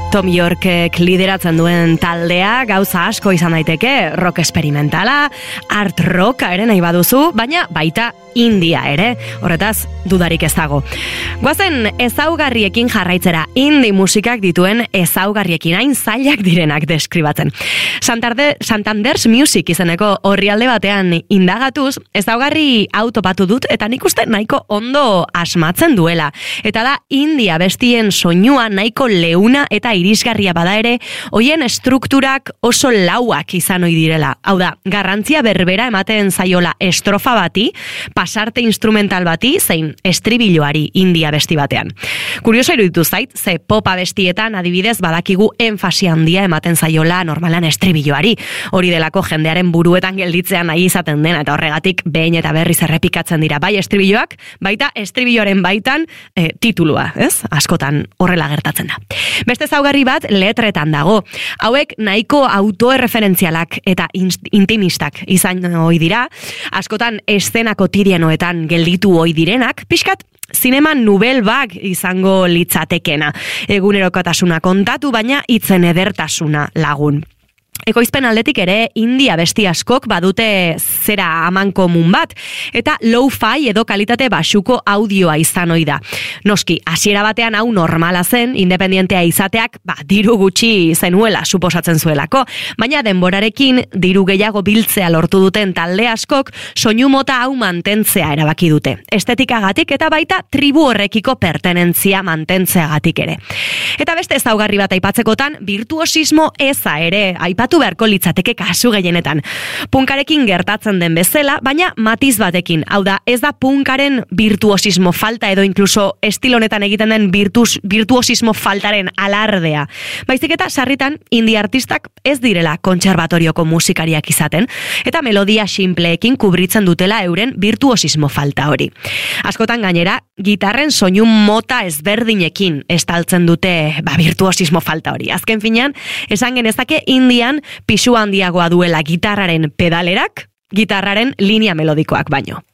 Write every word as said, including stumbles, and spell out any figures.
Tom Yorkek lideratzen duen taldea, gauza asko izan daiteke, rock experimentala, art rocka ere nahi baduzu, baina baita India ere, horretaz dudarik ez dago. Goazen ezaugarriekin jarraitzera, indie musikak dituen ezaugarriekin hain zailak direnak deskribatzen. Santander's Music izeneko orrialde batean indagatuz, ezaugarri hau topatu dut eta nik uste nahiko ondo asmatzen duela. Eta da India bestien soinua nahiko leuna eta irisgarria bada ere, hoien estrukturak oso lauak izan ohi direla. Hau da, garrantzia berbera ematen zaiola estrofa bati, pasarte instrumental bati, zein estribiloari India besti batean. Kurioso iruditu zait, ze popa bestietan adibidez badakigu enfasi handia ematen zaiola normalan estribiloari. Hori delako jendearen buruetan gelditzea nahi izaten dena, eta horregatik behin eta berriz errepikatzen dira bai estribiloak, baita estribiloaren baitan e, titulua, ez? Askotan horrela gertatzen da. Beste ezaugarri bat letretan dago. Hauek nahiko autoerreferentzialak eta intimistak izan ohi dira, askotan eszenako tirienoetan gelditu ohi direnak, pixkat zinema nubel bag izango litzatekena. Egunerokotasuna kontatu, baina hitzen edertasuna lagun. Ekoizpen aldetik ere India besti askok badute zera amankomun bat, eta lo-fi edo kalitate baxuko audioa izan ohi da. Noski, hasiera batean hau normala zen, independentea izateak, ba, diru gutxi zenuela suposatzen zuelako, baina denborarekin diru gehiago biltzea lortu duten talde askok soinu mota hau mantentzea erabaki dute. Estetikagatik eta baita tribu horrekiko pertenentzia mantentzeagatik ere. Eta beste ezaugarri bat aipatzekotan, virtuosismo eza ere aipatu beharko litzateke kasu gehienetan. Punkarekin gertatzen den bezala, baina matiz batekin. Hau da, ez da punkaren virtuosismo falta edo inkluso estilonetan egiten den virtus, virtuosismo faltaren alardea. Baizik eta sarritan indie artistak ez direla kontserbatorioko musikariak izaten, eta melodia sinpleekin kubritzen dutela euren virtuosismo falta hori. Askotan gainera, gitarren soinu mota ezberdinekin estaltzen dute ba, virtuosismo falta hori. Azken finean, esan genezake Indian pisu handiagoa duela gitarraren pedalerak, gitarraren linea melodikoak baino.